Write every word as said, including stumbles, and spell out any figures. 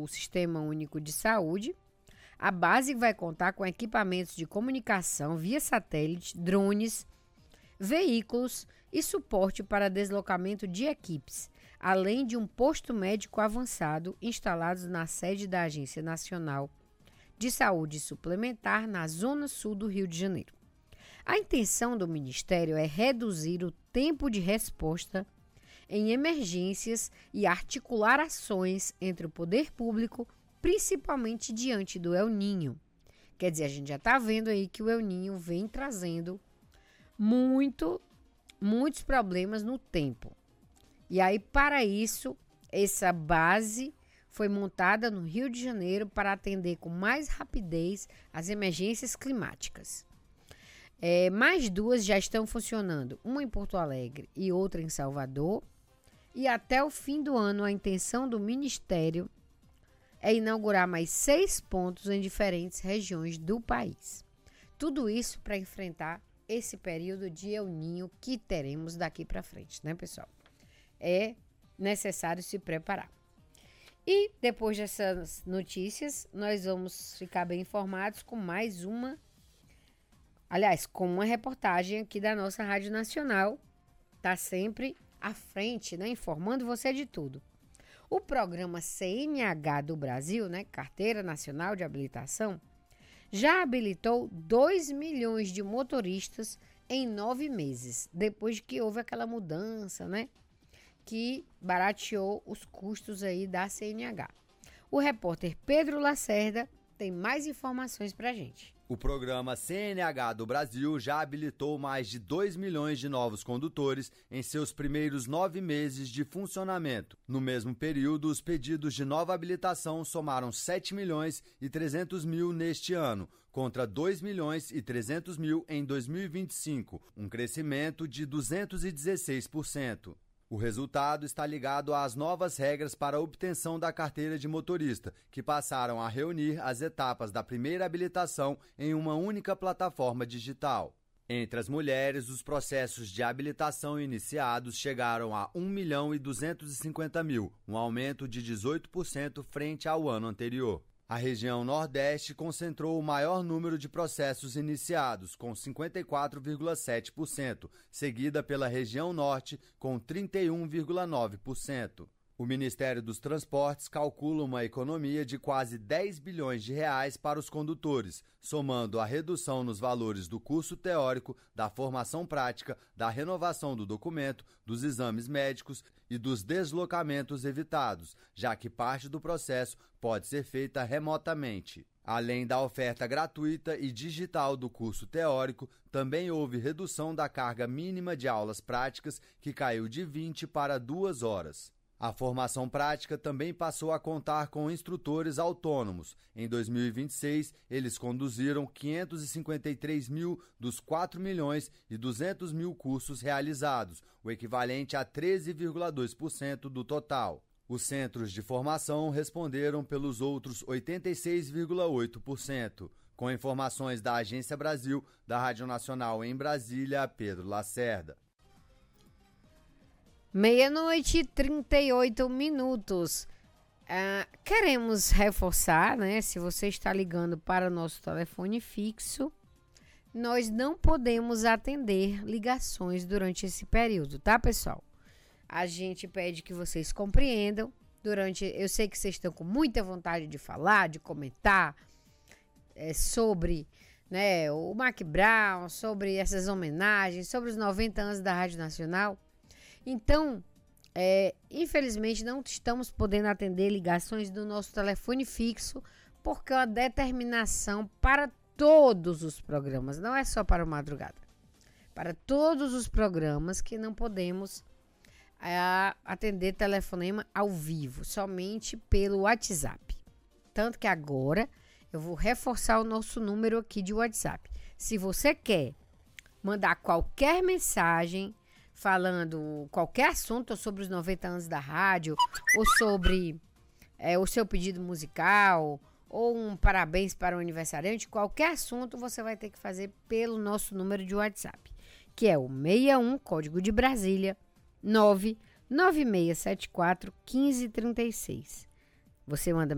Sistema Único de Saúde. A base vai contar com equipamentos de comunicação via satélite, drones, veículos e suporte para deslocamento de equipes, além de um posto médico avançado instalados na sede da Agência Nacional de Saúde Suplementar na Zona Sul do Rio de Janeiro. A intenção do Ministério é reduzir o tempo de resposta em emergências e articular ações entre o poder público, principalmente diante do El Niño. Quer dizer, a gente já está vendo aí que o El Niño vem trazendo muito, muitos problemas no tempo. E aí, para isso, essa base foi montada no Rio de Janeiro para atender com mais rapidez as emergências climáticas. É, mais duas já estão funcionando, uma em Porto Alegre e outra em Salvador. E até o fim do ano, a intenção do Ministério é inaugurar mais seis pontos em diferentes regiões do país. Tudo isso para enfrentar esse período de El Niño que teremos daqui para frente, né, pessoal? É necessário se preparar. E depois dessas notícias, nós vamos ficar bem informados com mais uma, aliás, com uma reportagem aqui da nossa Rádio Nacional. Tá sempre à frente, né, informando você de tudo. O programa C N H do Brasil, né, Carteira Nacional de Habilitação, já habilitou dois milhões de motoristas em nove meses, depois que houve aquela mudança, né, que barateou os custos aí da C N H. O repórter Pedro Lacerda tem mais informações pra gente. O programa C N H do Brasil já habilitou mais de dois milhões de novos condutores em seus primeiros nove meses de funcionamento. No mesmo período, os pedidos de nova habilitação somaram sete milhões e trezentos mil neste ano, contra dois milhões e trezentos mil em dois mil e vinte e cinco, um crescimento de duzentos e dezesseis por cento. O resultado está ligado às novas regras para a obtenção da carteira de motorista, que passaram a reunir as etapas da primeira habilitação em uma única plataforma digital. Entre as mulheres, os processos de habilitação iniciados chegaram a um milhão e duzentos e cinquenta mil, um aumento de dezoito por cento frente ao ano anterior. A região Nordeste concentrou o maior número de processos iniciados, com cinquenta e quatro vírgula sete por cento, seguida pela região Norte, com trinta e um vírgula nove por cento. O Ministério dos Transportes calcula uma economia de quase dez bilhões de reais para os condutores, somando a redução nos valores do curso teórico, da formação prática, da renovação do documento, dos exames médicos e dos deslocamentos evitados, já que parte do processo pode ser feita remotamente. Além da oferta gratuita e digital do curso teórico, também houve redução da carga mínima de aulas práticas, que caiu de vinte para duas horas. A formação prática também passou a contar com instrutores autônomos. Em dois mil e vinte e seis, eles conduziram quinhentos e cinquenta e três mil dos quatro milhões e duzentos mil cursos realizados, o equivalente a treze vírgula dois por cento do total. Os centros de formação responderam pelos outros oitenta e seis vírgula oito por cento. Com informações da Agência Brasil, da Rádio Nacional em Brasília, Pedro Lacerda. Meia-noite e trinta e oito minutos. Uh, queremos reforçar, né? Se você está ligando para o nosso telefone fixo, nós não podemos atender ligações durante esse período, tá, pessoal? A gente pede que vocês compreendam. Durante, eu sei que vocês estão com muita vontade de falar, de comentar é, sobre, né, o Mac Brown, sobre essas homenagens, sobre os noventa anos da Rádio Nacional. Então, é, infelizmente, não estamos podendo atender ligações do nosso telefone fixo, porque é uma determinação para todos os programas, não é só para o Madrugada. Para todos os programas que não podemos é, atender telefonema ao vivo, somente pelo WhatsApp. Tanto que agora eu vou reforçar o nosso número aqui de WhatsApp. Se você quer mandar qualquer mensagem falando qualquer assunto sobre os noventa anos da rádio, ou sobre é, o seu pedido musical, ou um parabéns para o aniversariante, qualquer assunto você vai ter que fazer pelo nosso número de WhatsApp, que é o sessenta e um, código de Brasília, nove nove seis sete quatro um cinco três seis. Você manda